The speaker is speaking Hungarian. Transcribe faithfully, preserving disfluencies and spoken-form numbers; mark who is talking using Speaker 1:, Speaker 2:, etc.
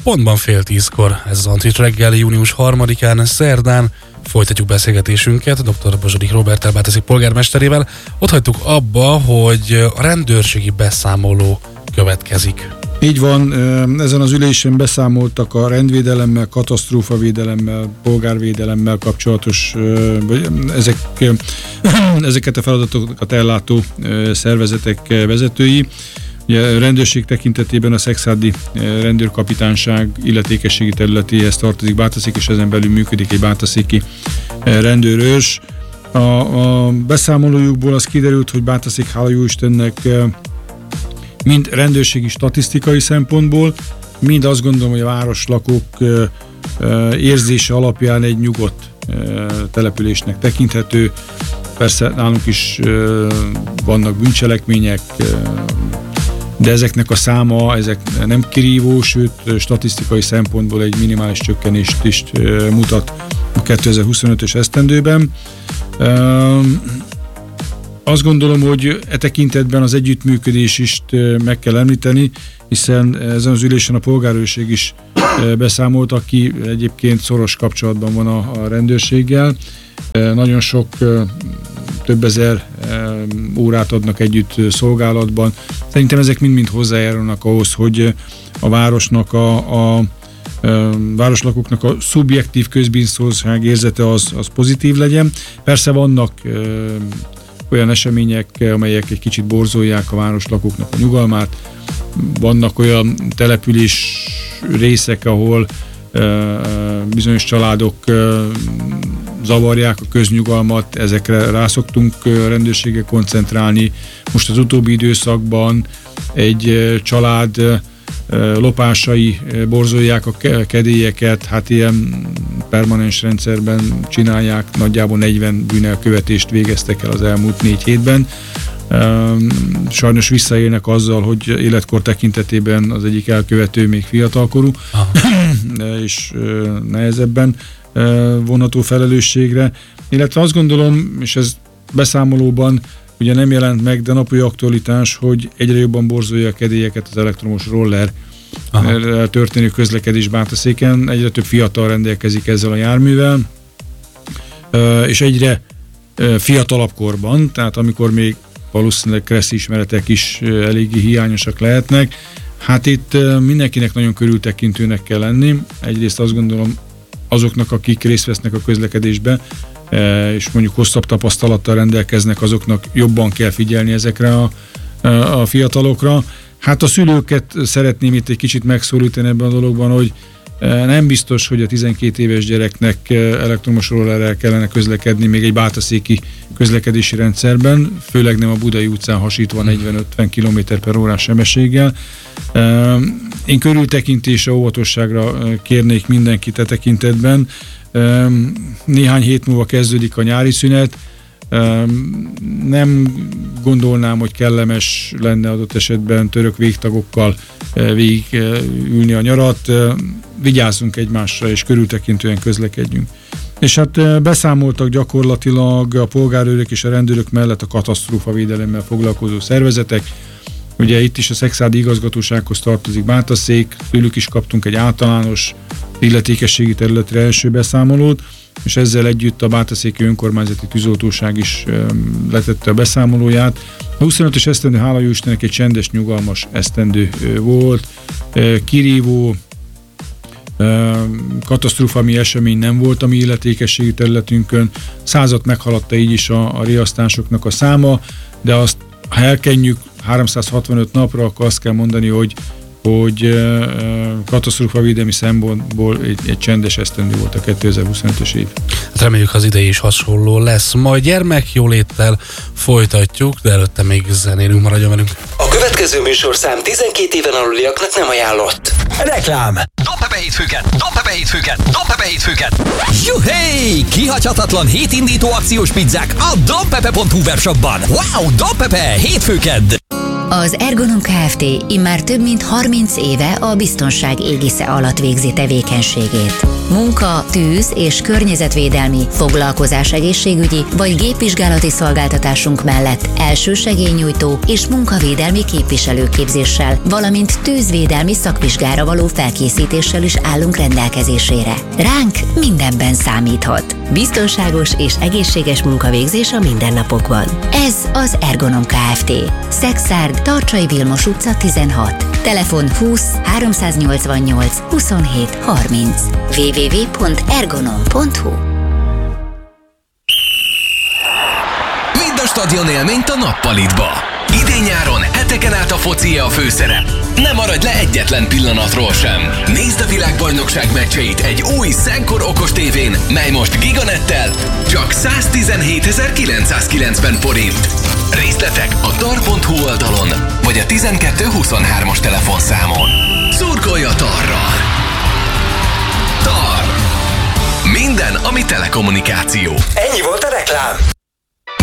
Speaker 1: Pontban fél tízkor, ez az Antrit reggeli június harmadikán, szerdán. Folytatjuk beszélgetésünket dr. Bozsodik Róberttel, Bátaszék polgármesterével. Ott hagytuk abba, hogy a rendőrségi beszámoló következik.
Speaker 2: Így van, ezen az ülésen beszámoltak a rendvédelemmel, katasztrófavédelemmel, polgárvédelemmel kapcsolatos, ezek, ezeket a feladatokat ellátó szervezetek vezetői. Ugye a rendőrség tekintetében a Szekszárdi rendőrkapitányság illetékességi területéhez tartozik Bátaszék, és ezen belül működik egy bátaszéki rendőrőrs. A, a beszámolójukból az kiderült, hogy Bátaszék, hála jó Istennek, mind rendőrségi statisztikai szempontból, mind azt gondolom, hogy a városlakók érzése alapján egy nyugodt településnek tekinthető. Persze nálunk is vannak bűncselekmények, de ezeknek a száma, ezek nem kirívó, sőt statisztikai szempontból egy minimális csökkenést is mutat a kétezer-huszonötös esztendőben. Azt gondolom, hogy e tekintetben az együttműködés is meg kell említeni, hiszen ezen az ülésen a polgárőrség is beszámolt, aki egyébként szoros kapcsolatban van a, a rendőrséggel. Nagyon sok, több ezer órát adnak együtt szolgálatban. Szerintem ezek mind-mind hozzájárulnak ahhoz, hogy a városnak, a, a, a városlakóknak a szubjektív közbiztonság érzete az, az pozitív legyen. Persze vannak olyan események, amelyek egy kicsit borzolják a városlakóknak a nyugalmát. Vannak olyan település részek, ahol bizonyos családok zavarják a köznyugalmat, ezekre rászoktunk rendőrséggel koncentrálni. Most az utóbbi időszakban egy család lopásai borzolják a kedélyeket, hát ilyen permanens rendszerben csinálják, nagyjából negyven bűnelkövetést végeztek el az elmúlt négy hétben. Sajnos visszaélnek azzal, hogy életkor tekintetében az egyik elkövető még fiatalkorú, és nehezebben vonható felelősségre. Illetve azt gondolom, és ez beszámolóban ugye nem jelent meg, de napi aktualitás, hogy egyre jobban borzolja a kedélyeket az elektromos roller Aha. történő közlekedés Bátaszéken. Egyre több fiatal rendelkezik ezzel a járművel, és egyre fiatalabb korban, tehát amikor még valószínűleg kressz ismeretek is eléggé hiányosak lehetnek. Hát itt mindenkinek nagyon körültekintőnek kell lenni. Egyrészt azt gondolom, azoknak, akik részt vesznek a közlekedésbe, és mondjuk hosszabb tapasztalattal rendelkeznek, azoknak jobban kell figyelni ezekre a, a fiatalokra. Hát a szülőket szeretném itt egy kicsit megszólítani ebben a dologban, hogy nem biztos, hogy a tizenkét éves gyereknek elektromos rollerrel kellene közlekedni még egy bátaszéki közlekedési rendszerben, főleg nem a Budai utcán hasítva negyven-ötven kilométer per órás sebességgel. Én körültekintésre, óvatosságra kérnék mindenkit e tekintetben. Néhány hét múlva kezdődik a nyári szünet. Nem gondolnám, hogy kellemes lenne adott esetben török végtagokkal végigülni a nyarat. Vigyázzunk egymásra, és körültekintően közlekedjünk. És hát beszámoltak gyakorlatilag a polgárőrök és a rendőrök mellett a katasztrófavédelemmel foglalkozó szervezetek. Ugye itt is a Szekszárdi igazgatósághoz tartozik Bátaszék, tőlük is kaptunk egy általános illetékességi területre első beszámolót, és ezzel együtt a Bátaszéki Önkormányzati Tűzoltóság is um, letette a beszámolóját. A huszonötös esztendő, hála jó Istennek, egy csendes, nyugalmas esztendő uh, volt, uh, kirívó, uh, katasztrófami esemény nem volt a mi illetékességi területünkön, százat meghaladta így is a, a riasztásoknak a száma, de azt, ha elkenjük háromszázhatvanöt napra, akkor azt kell mondani, hogy hogy uh, katasztrófavédelmi szempontból egy, egy csendes esztendő volt a kétezer-huszonötös év.
Speaker 1: Hát reméljük, az idei is hasonló lesz. Majd gyermekjóléttel folytatjuk, de előtte még zenélünk, maradjon velünk.
Speaker 3: A következő műsorszám tizenkét éven aluliaknak nem ajánlott. Reklám.
Speaker 4: Dobd be hétfőket! Dobd be hétfőket! Dobd be hétfőket! Juhé! Kihagyhatatlan hétindító akciós pizzák a dobpepe pont hu webshopban. Wow! Dobpepe! Hétfőked!
Speaker 5: Az Ergonom Kft. Immár több mint harminc éve a biztonság égisze alatt végzi tevékenységét. Munka, tűz és környezetvédelmi, foglalkozás egészségügyi vagy gépvizsgálati szolgáltatásunk mellett elsősegélynyújtó és munkavédelmi képviselőképzéssel, valamint tűzvédelmi szakvizsgára való felkészítéssel is állunk rendelkezésére. Ránk mindenben számíthat. Biztonságos és egészséges munkavégzés a mindennapokban. Ez az Ergonom Kft. Szexárd, Tarcsai Vilmos utca tizenhat. Telefon húsz háromszáznyolcvannyolc huszonhét harminc. double-u double-u double-u pont ergonom pont hu.
Speaker 4: Vidd a stadion élményt a nappalitba. Idén-nyáron heteken át a foci a főszerep. Ne maradj le egyetlen pillanatról sem. Nézd a világbajnokság meccseit egy új Szenkor okos tévén, mely most Giganettel csak száztizenhétezer-kilencszázkilencven forint. Részletek a tar pont hu oldalon, vagy a tizenkettő huszonhármas telefonszámon. Szurkolj a Tarral! Tar! Minden, ami telekommunikáció.
Speaker 3: Ennyi volt a reklám.